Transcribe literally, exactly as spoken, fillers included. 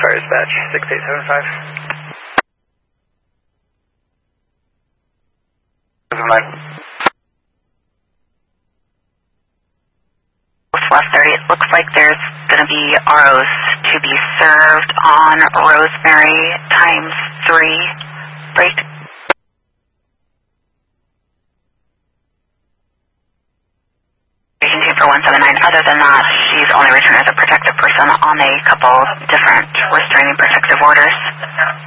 Fire Dispatch, six eight seven five. West thirty, it looks like there's going to be R Os to be served on Rosemary times three break. Station two for one seven nine. Other than that, she's only returned as a protective person on a couple different restraining protective orders.